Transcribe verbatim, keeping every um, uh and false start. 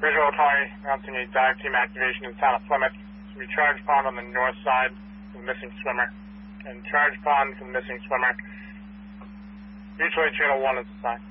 Visual twenty, announcing a dive team activation in the town of Plymouth. Recharge pond on the north side of the missing swimmer. And charge pond for the missing swimmer. Mutual aid channel one is assigned.